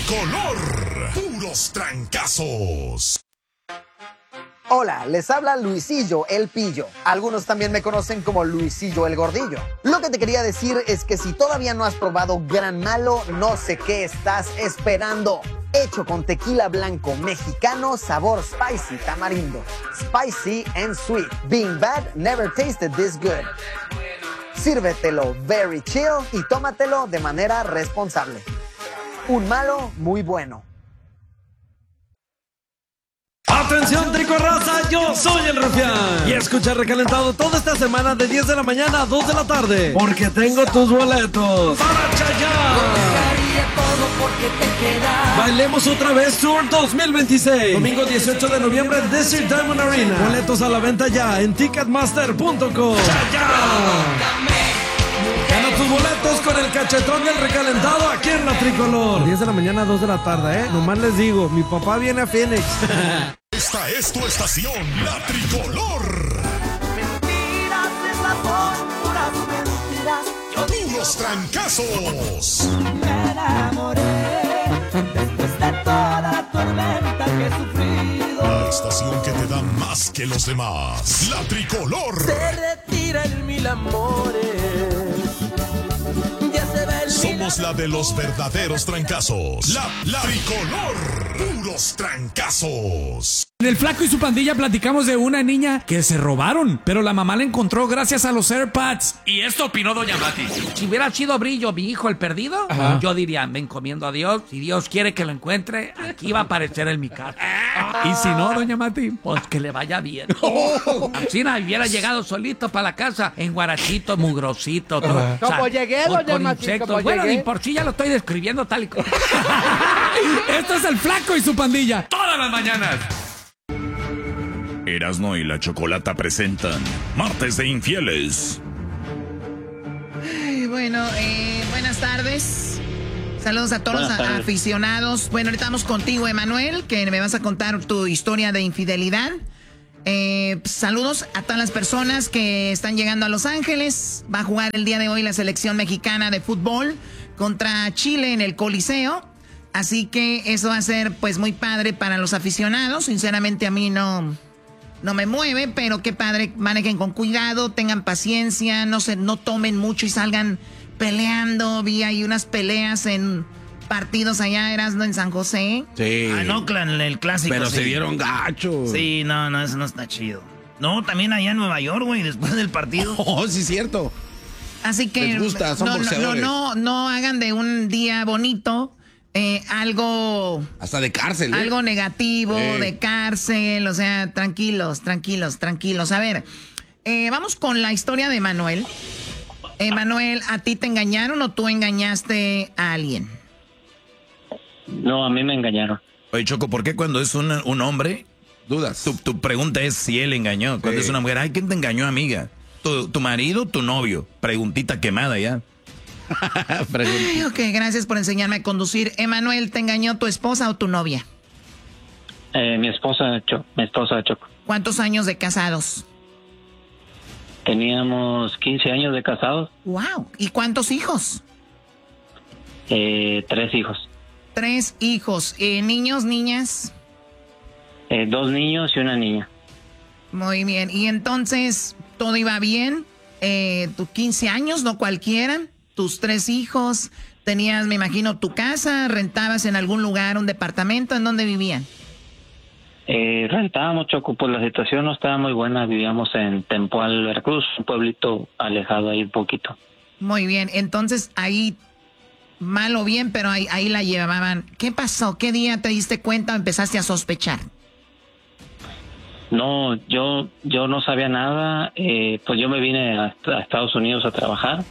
tricolor, puros trancazos. Hola, les habla Luisillo el Pillo. Algunos también me conocen como Luisillo el Gordillo. Lo que te quería decir es que si todavía no has probado Gran Malo, no sé qué estás esperando. Hecho con tequila blanco mexicano, sabor spicy tamarindo. Spicy and sweet. Being bad never tasted this good. Sírvetelo very chill y tómatelo de manera responsable. Un malo muy bueno. Atención tricorraza, yo soy el Rufián. Y escucha Recalentado toda esta semana de 10 de la mañana a 2 de la tarde. Porque tengo tus boletos para Chayanne. Bailemos otra vez Tour 2026. Domingo 18 de noviembre en Desert Diamond Arena. Boletos a la venta ya en Ticketmaster.com. Chayanne. Gana tus boletos con el cachetón del Recalentado aquí en La Tricolor. 10 de la mañana a 2 de la tarde, Nomás les digo, mi papá viene a Phoenix. Esta es tu estación, La Tricolor. Mentiras, esas son puras mentiras. Puros trancazos. Me enamoré después de toda tormenta que he sufrido. La estación que te da más que los demás. La Tricolor. Se retira en mil amores. Ya se ve el Somos la de los verdaderos trancazos. La Tricolor. Puros trancazos. En El Flaco y su pandilla platicamos de una niña que se robaron, pero la mamá la encontró gracias a los AirPods. Y esto opinó doña Mati. Si hubiera sido Brillo, mi hijo el perdido, yo diría, me encomiendo a Dios. Si Dios quiere que lo encuentre, aquí va a aparecer en mi casa. Y si no, doña Mati, Pues que le vaya bien. Si no hubiera llegado solito para la casa, en guarachito, mugrosito. Todo, Como llegué, con doña Mati, insectos. como Bueno, llegué. ni por sí ya lo estoy describiendo tal y como. esto es El Flaco y su pandilla. Todas las mañanas. Erasmo y la Chocolata presentan Martes de Infieles. Bueno, buenas tardes. Saludos a todos los aficionados. Bueno, ahorita vamos contigo, Emanuel, que me vas a contar tu historia de infidelidad. Saludos a todas las personas que están llegando a Los Ángeles. Va a jugar el día de hoy la selección mexicana de fútbol contra Chile en el Coliseo. Así que eso va a ser pues muy padre para los aficionados. Sinceramente a mí no me mueve, pero qué padre, manejen con cuidado, tengan paciencia, no tomen mucho y salgan peleando. Vi ahí unas peleas en partidos allá, Erasmo, en San José. Sí. Ah, no, el clásico. Pero sí. se dieron gachos. Sí, no, eso no está chido. No, también allá en Nueva York, güey, después del partido. Oh, sí, cierto. Así que Les gusta, son boxeadores. no hagan de un día bonito algo... Hasta de cárcel, Algo negativo, de cárcel, o sea, tranquilos. A ver, vamos con la historia de Manuel. Manuel, ¿a ti te engañaron o tú engañaste a alguien? No, a mí me engañaron. Oye, Choco, ¿por qué cuando es un hombre, dudas? Tu pregunta es si él engañó. Cuando es una mujer, ay, ¿quién te engañó, amiga? ¿Tu marido o tu novio? Preguntita quemada ya. Ay, ok, gracias por enseñarme a conducir. Emanuel, ¿te engañó tu esposa o tu novia? Mi esposa Choco. ¿Cuántos años de casados? Teníamos 15 años de casados. Wow. ¿Y cuántos hijos? 3 hijos. 3 hijos. ¿Niños, niñas? 2 niños y una niña. Muy bien. ¿Y entonces todo iba bien? ¿Tus 15 años, no cualquiera? ¿Tus 3 hijos? ¿Tenías, me imagino, tu casa? ¿Rentabas en algún lugar un departamento? ¿En dónde vivían? Rentábamos, Choco, pues la situación no estaba muy buena. Vivíamos en Tempoal, Veracruz, un pueblito alejado ahí un poquito. Muy bien. Entonces ahí, mal o bien, pero ahí la llevaban. ¿Qué pasó? ¿Qué día te diste cuenta o empezaste a sospechar? No, yo no sabía nada. Pues yo me vine a Estados Unidos a trabajar.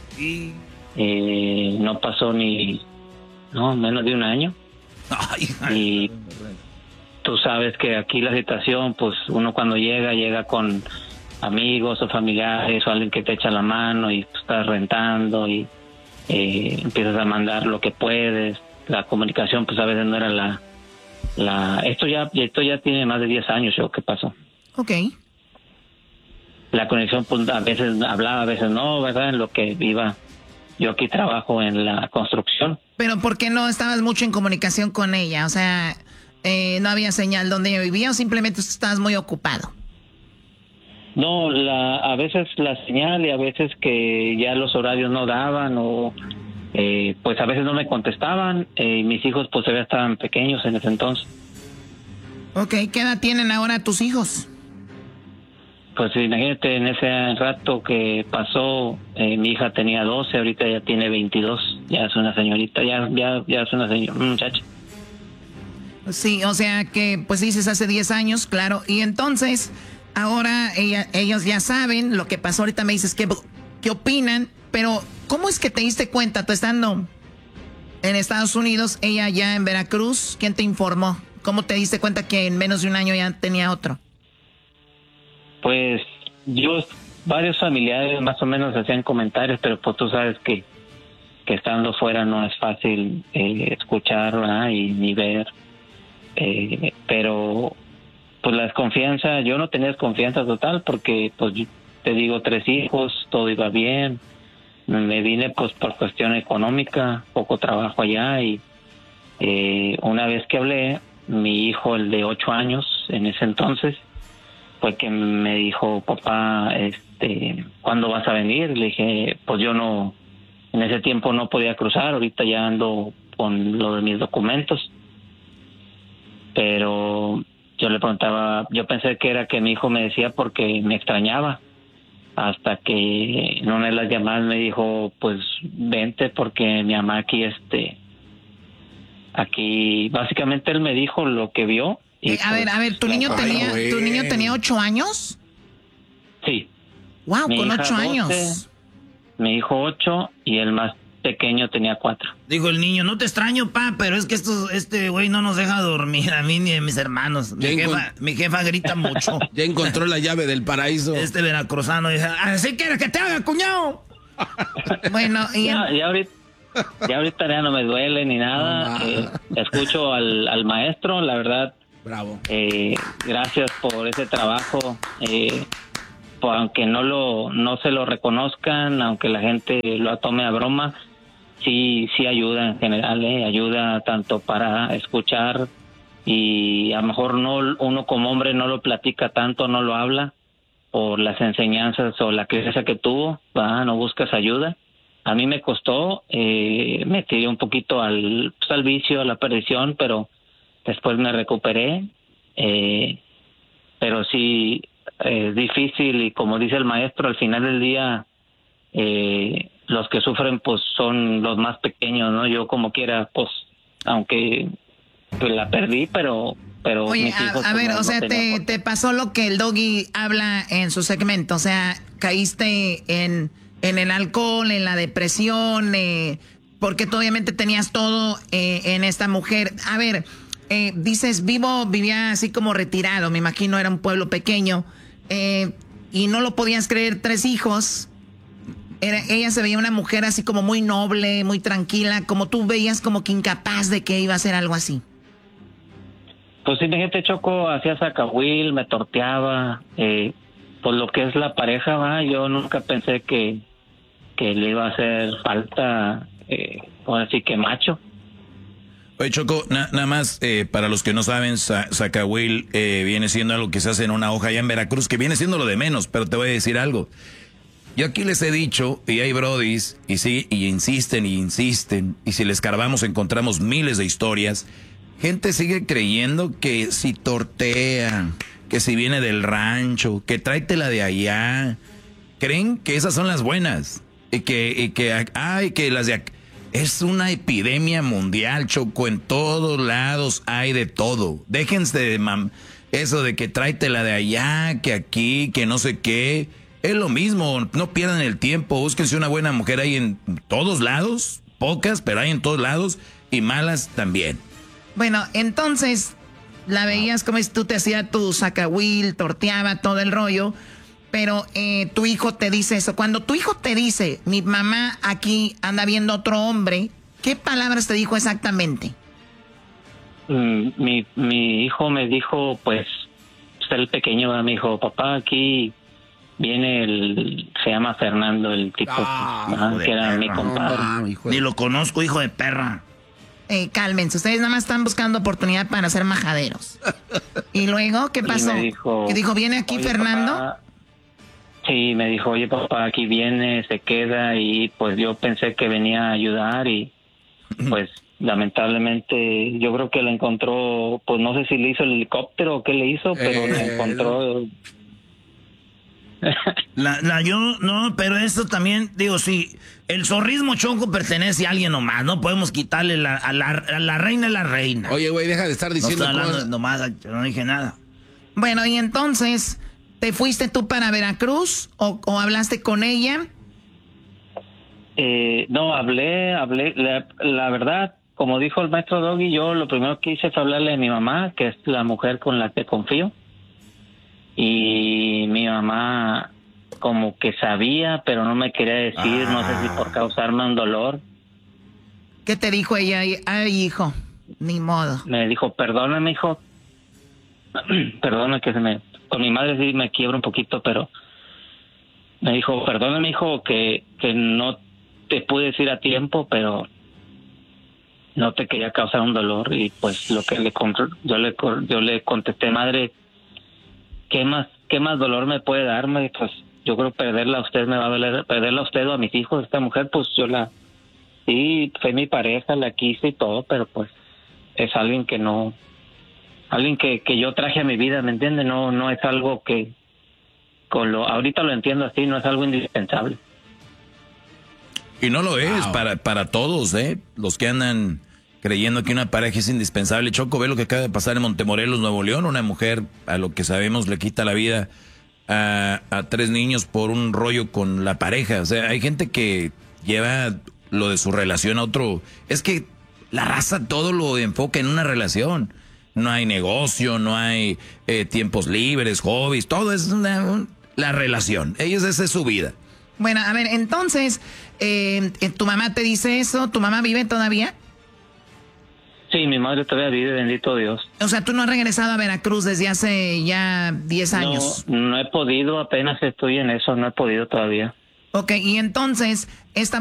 No pasó menos de un año. Y tú sabes que aquí la situación, pues uno cuando llega con amigos o familiares o alguien que te echa la mano y pues, estás rentando y empiezas a mandar lo que puedes. La comunicación pues a veces no era esto ya tiene más de 10 años. ¿Qué pasó? Ok. La conexión pues a veces hablaba, a veces no, ¿verdad? En lo que iba yo aquí trabajo en la construcción. Pero ¿por qué no estabas mucho en comunicación con ella? O sea, ¿no había señal donde ella vivía o simplemente estabas muy ocupado? No, a veces la señal y a veces que ya los horarios no daban o pues a veces no me contestaban y mis hijos pues todavía estaban pequeños en ese entonces. Ok, ¿qué edad tienen ahora tus hijos? Pues imagínate, en ese rato que pasó, mi hija tenía 12, ahorita ya tiene 22, ya es una señorita, ya es una muchacha. Sí, o sea que, pues dices hace 10 años, claro, y entonces, ahora ellos ya saben lo que pasó, ahorita me dices qué opinan, pero ¿cómo es que te diste cuenta, tú estando en Estados Unidos, ella ya en Veracruz, quién te informó? ¿Cómo te diste cuenta que en menos de un año ya tenía otro? Pues varios familiares más o menos hacían comentarios, pero pues tú sabes que estando fuera no es fácil escuchar, ¿verdad? Y ni ver. Pero pues la desconfianza, yo no tenía desconfianza total porque pues te digo 3 hijos, todo iba bien. Me vine pues por cuestión económica, poco trabajo allá y una vez que hablé, mi hijo, el de 8 años en ese entonces, fue que me dijo, papá, ¿cuándo vas a venir? Le dije, pues yo no, en ese tiempo no podía cruzar, ahorita ya ando con lo de mis documentos. Pero yo le preguntaba, yo pensé que era que mi hijo me decía porque me extrañaba, hasta que en una de las llamadas me dijo, pues vente porque mi mamá aquí, básicamente él me dijo lo que vio. Y a ver, ¿tu niño tenía 8 años? Sí. Wow, con 8 años. 12, mi hijo 8 y el más pequeño tenía 4. Dijo el niño, no te extraño, pa, pero es que este güey no nos deja dormir a mí ni a mis hermanos. Mi jefa grita mucho. Ya encontró la llave del paraíso. Este veracruzano dice, ¿así quieres que te haga, cuñado? Bueno, ya ahorita ya no me duele ni nada. Escucho al maestro, la verdad. Bravo. Gracias por ese trabajo. Aunque no se lo reconozcan, aunque la gente lo tome a broma, sí ayuda en general, ayuda tanto para escuchar y a lo mejor uno como hombre no lo platica tanto, no lo habla por las enseñanzas o la crianza que tuvo, no buscas ayuda. A mí me costó, me tiré un poquito al vicio, a la perdición, pero después me recuperé, pero sí es difícil y como dice el maestro, al final del día los que sufren pues son los más pequeños, ¿no? Yo como quiera, pues aunque pues la perdí, pero oye, mis hijos, a ver, no, o sea, no te pasó lo que el Doggy habla en su segmento, o sea, caíste en el alcohol, en la depresión, porque tú obviamente tenías todo en esta mujer. A ver, dices, vivía así como retirado, me imagino era un pueblo pequeño, y no lo podías creer, 3 hijos. Ella se veía una mujer así como muy noble, muy tranquila, como tú veías como que incapaz de que iba a hacer algo así. Pues sí, mi gente, Choco, hacía sacahuil, me torteaba, pues lo que es la pareja, yo nunca pensé que le iba a hacer falta, así que macho. Oye, Choco, nada más, para los que no saben, sacahuil viene siendo algo que se hace en una hoja allá en Veracruz, que viene siendo lo de menos, pero te voy a decir algo. Yo aquí les he dicho, y hay brodis, y sí, y insisten, y si les escarbamos encontramos miles de historias. Gente sigue creyendo que si tortea, que si viene del rancho, que tráetela de allá. Creen que esas son las buenas, y que las de acá. Es una epidemia mundial, Choco, en todos lados hay de todo. Déjense de eso de que tráetela de allá, que aquí, que no sé qué. Es lo mismo, no pierdan el tiempo, búsquense una buena mujer, hay en todos lados, pocas, pero hay en todos lados, y malas también. Bueno, entonces, la veías como tú te hacía tu sacahuil, torteaba todo el rollo, pero tu hijo te dice eso. Cuando tu hijo te dice, mi mamá aquí anda viendo otro hombre, ¿qué palabras te dijo exactamente? Mi hijo me dijo, pues el pequeño me dijo, papá, aquí viene se llama Fernando, el tipo, que era mi compadre. Ni lo conozco, hijo de perra. Cálmense, ustedes nada más están buscando oportunidad para ser majaderos. ¿Y luego qué pasó? ¿Qué dijo? ¿Viene aquí Fernando? Papá, sí, me dijo, oye papá, aquí viene, se queda, y pues yo pensé que venía a ayudar y pues lamentablemente yo creo que le encontró, pues no sé si le hizo el helicóptero o qué le hizo, pero le encontró... No, pero eso también, digo, sí, el zorrismo, Choco, pertenece a alguien nomás, no podemos quitarle a la reina es la reina. Oye, güey, deja de estar diciendo cosas. Nomás, no dije nada. Bueno, y entonces, ¿te fuiste tú para Veracruz o hablaste con ella? No, hablé, la verdad, como dijo el maestro Doggy, yo lo primero que hice fue hablarle a mi mamá, que es la mujer con la que confío. Y mi mamá como que sabía, pero no me quería decir, no sé si por causarme un dolor. ¿Qué te dijo ella? Ay, hijo, ni modo. Me dijo, perdóname, hijo. Perdona que con mi madre sí me quiebro un poquito, pero me dijo, perdóname, hijo, que no te pude decir a tiempo, pero no te quería causar un dolor. Y pues lo que yo le contesté, madre, ¿qué más dolor me puede darme? Pues yo creo perderla a usted me va a doler, perderla a usted o a mis hijos. Esta mujer, pues sí, fue mi pareja, la quise y todo, pero pues es alguien que yo traje a mi vida, ¿me entiende? No es algo que ahorita lo entiendo así, no es algo indispensable. Y no lo es para todos, los que andan creyendo que una pareja es indispensable. Choco, ve lo que acaba de pasar en Montemorelos, Nuevo León. Una mujer, a lo que sabemos, le quita la vida a 3 niños por un rollo con la pareja. O sea, hay gente que lleva lo de su relación a otro. Es que la raza todo lo enfoca en una relación. No hay negocio, no hay tiempos libres, hobbies, todo es la relación. Esa es su vida. Bueno, a ver, entonces, ¿tu mamá te dice eso? ¿Tu mamá vive todavía? Sí, mi madre todavía vive, bendito Dios. O sea, ¿tú no has regresado a Veracruz desde hace ya 10 años? No he podido, apenas estoy en eso, no he podido todavía. Ok, y entonces, esta